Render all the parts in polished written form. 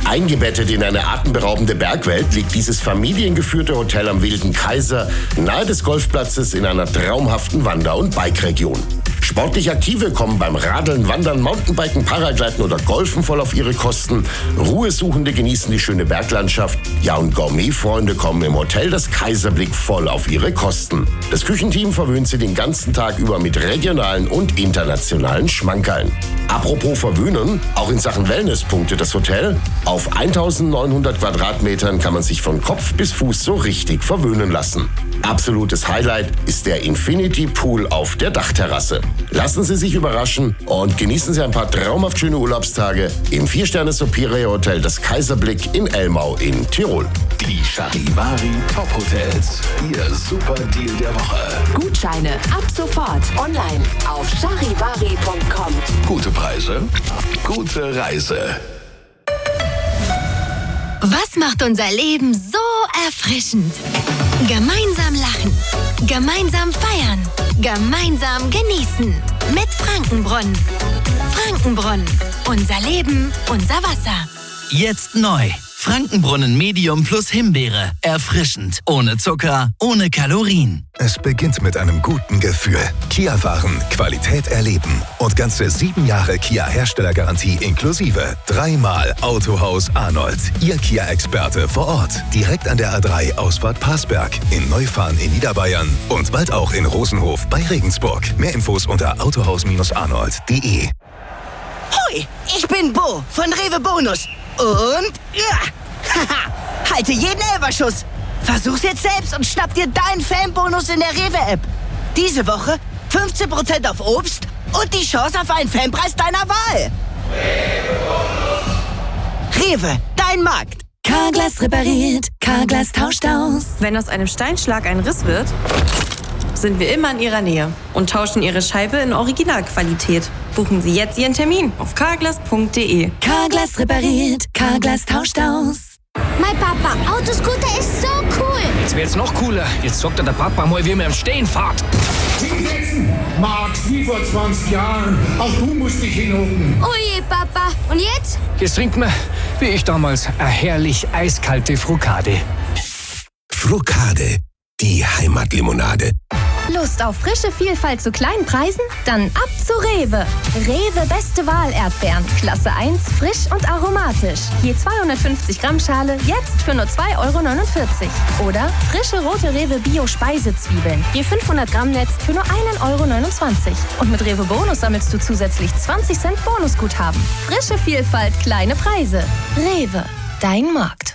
Eingebettet in eine atemberaubende Bergwelt liegt dieses familiengeführte Hotel am Wilden Kaiser nahe des Golfplatzes in einer traumhaften Wander- und Bike-Region. Sportlich Aktive kommen beim Radeln, Wandern, Mountainbiken, Paragleiten oder Golfen voll auf ihre Kosten. Ruhesuchende genießen die schöne Berglandschaft. Ja, und Gourmetfreunde kommen im Hotel Das Kaiserblick voll auf ihre Kosten. Das Küchenteam verwöhnt sie den ganzen Tag über mit regionalen und internationalen Schmankerln. Apropos verwöhnen, auch in Sachen Wellness punktet das Hotel. Auf 1900 Quadratmetern kann man sich von Kopf bis Fuß so richtig verwöhnen lassen. Absolutes Highlight ist der Infinity Pool auf der Dachterrasse. Lassen Sie sich überraschen und genießen Sie ein paar traumhaft schöne Urlaubstage im 4-Sterne Superior Hotel Das Kaiserblick in Elmau in Tirol. Die Charivari Top Hotels. Ihr super Deal der Woche. Gutscheine ab sofort online auf charivari.com. Gute Preise, gute Reise. Was macht unser Leben so erfrischend? Gemeinsam lachen, gemeinsam feiern, gemeinsam genießen. Mit Frankenbrunnen. Frankenbrunnen. Unser Leben, unser Wasser. Jetzt neu. Frankenbrunnen Medium plus Himbeere. Erfrischend. Ohne Zucker, ohne Kalorien. Es beginnt mit einem guten Gefühl. Kia-Fahren, Qualität erleben und ganze 7 Jahre Kia-Herstellergarantie inklusive. 3-mal Autohaus Arnold. Ihr Kia-Experte vor Ort. Direkt an der A3 Ausfahrt Parsberg. In Neufahren in Niederbayern. Und bald auch in Rosenhof bei Regensburg. Mehr Infos unter autohaus-arnold.de. Hoi, ich bin Bo von Rewe Bonus. Und ja, halte jeden Elberschuss. Versuch's jetzt selbst und schnapp dir deinen Fanbonus in der Rewe-App. Diese Woche 15% auf Obst und die Chance auf einen Fanpreis deiner Wahl. Rewe, dein Markt. Carglass repariert, Carglass tauscht aus. Wenn aus einem Steinschlag ein Riss wird, sind wir immer in Ihrer Nähe und tauschen Ihre Scheibe in Originalqualität. Buchen Sie jetzt Ihren Termin auf carglass.de. Carglass repariert, Carglass tauscht aus. Mein Papa, Autoscooter ist so cool. Jetzt wird's noch cooler. Jetzt zockt der Papa mal, wie mir im Stehen fahrt. Hinsetzen! Max, wie vor 20 Jahren. Auch du musst dich hinhocken. Oh je, Papa. Und jetzt? Jetzt trinkt man, wie ich damals, eine herrlich eiskalte Frukade. Frukade, die Heimatlimonade. Lust auf frische Vielfalt zu kleinen Preisen? Dann ab zu Rewe. Rewe Beste Wahl Erdbeeren. Klasse 1, frisch und aromatisch. Je 250 Gramm Schale, jetzt für nur 2,49 Euro. Oder frische rote Rewe Bio Speisezwiebeln. Je 500 Gramm Netz für nur 1,29 Euro. Und mit Rewe Bonus sammelst du zusätzlich 20 Cent Bonusguthaben. Frische Vielfalt, kleine Preise. Rewe, dein Markt.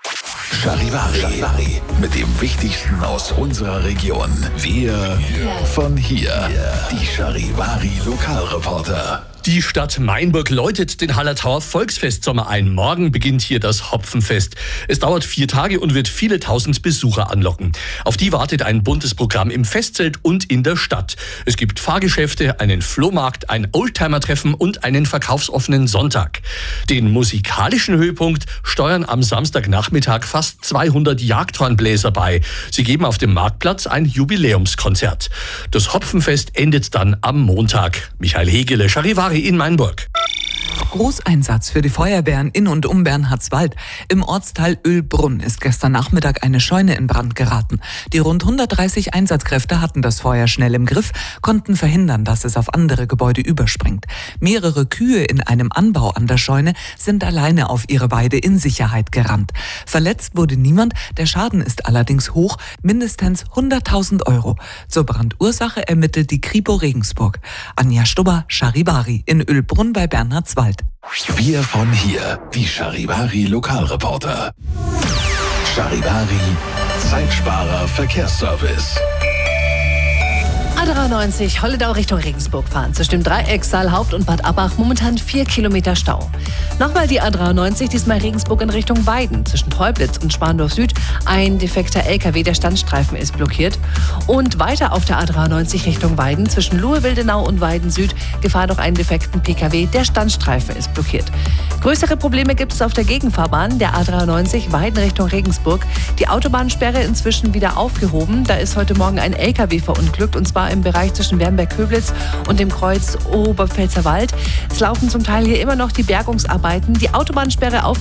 Charivari. Mit dem Wichtigsten aus unserer Region. Wir von hier. Die Charivari Lokalreporter. Die Stadt Mainburg läutet den Hallertauer Volksfestsommer ein. Morgen beginnt hier das Hopfenfest. Es dauert 4 Tage und wird viele tausend Besucher anlocken. Auf die wartet ein buntes Programm im Festzelt und in der Stadt. Es gibt Fahrgeschäfte, einen Flohmarkt, ein Oldtimer-Treffen und einen verkaufsoffenen Sonntag. Den musikalischen Höhepunkt steuern am Samstagnachmittag fast 200 Jagdhornbläser bei. Sie geben auf dem Marktplatz ein Jubiläumskonzert. Das Hopfenfest endet dann am Montag. Michael Hegele, Charivari in Mainburg. Großeinsatz für die Feuerwehren in und um Bernhardswald. Im Ortsteil Ölbrunn ist gestern Nachmittag eine Scheune in Brand geraten. Die rund 130 Einsatzkräfte hatten das Feuer schnell im Griff, konnten verhindern, dass es auf andere Gebäude überspringt. Mehrere Kühe in einem Anbau an der Scheune sind alleine auf ihre Weide in Sicherheit gerannt. Verletzt wurde niemand, der Schaden ist allerdings hoch, mindestens 100.000 Euro. Zur Brandursache ermittelt die Kripo Regensburg. Anja Stubber, Charivari in Ölbrunn bei Bernhardswald. Wir von hier, die Charivari Lokalreporter. Charivari, Zeitsparer Verkehrsservice. A93 Holledau Richtung Regensburg fahren. Zwischen Dreieckssaal, Haupt- und Bad Abbach momentan 4 Kilometer Stau. Nochmal die A93, diesmal Regensburg in Richtung Weiden. Zwischen Treublitz und Spandorf Süd ein defekter LKW, der Standstreifen ist blockiert. Und weiter auf der A93 Richtung Weiden. Zwischen Luhe-Wildenau und Weiden Süd gefahren noch einen defekten PKW, der Standstreifen ist blockiert. Größere Probleme gibt es auf der Gegenfahrbahn der A93 Weiden Richtung Regensburg. Die Autobahnsperre inzwischen wieder aufgehoben. Da ist heute Morgen ein LKW verunglückt, und zwar im Bereich zwischen Wernberg-Köblitz und dem Kreuz Oberpfälzerwald. Es laufen zum Teil hier immer noch die Bergungsarbeiten. Die Autobahnsperre auf